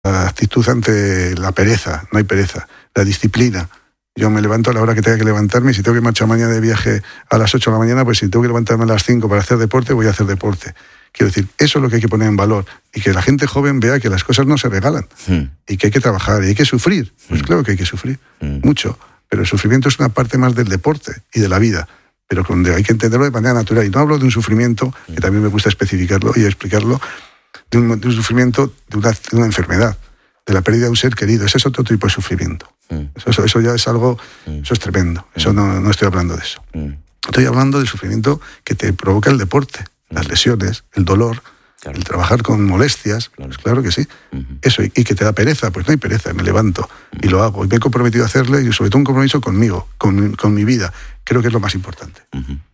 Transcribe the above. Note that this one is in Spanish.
La actitud ante la pereza, no hay pereza. La disciplina. Yo me levanto a la hora que tenga que levantarme, y si tengo que marchar mañana de viaje a las 8 de la mañana, pues si tengo que levantarme a las 5 para hacer deporte, voy a hacer deporte. Quiero decir, eso es lo que hay que poner en valor, y que la gente joven vea que las cosas no se regalan, y que hay que trabajar, y hay que sufrir. Pues claro que hay que sufrir, mucho, pero el sufrimiento es una parte más del deporte y de la vida, pero donde hay que entenderlo de manera natural. Y no hablo de un sufrimiento, que también me gusta especificarlo y explicarlo, de un sufrimiento de una enfermedad, de la pérdida de un ser querido. Ese es otro tipo de sufrimiento. Eso ya es algo, eso es tremendo. Eso no estoy hablando de eso. Estoy hablando del sufrimiento que te provoca el deporte, las lesiones, el dolor, claro, el trabajar con molestias, claro, pues claro que sí. Eso, y que te da pereza, pues no hay pereza, me levanto y lo hago. Y me he comprometido a hacerlo, y sobre todo un compromiso conmigo, con mi vida. Creo que es lo más importante.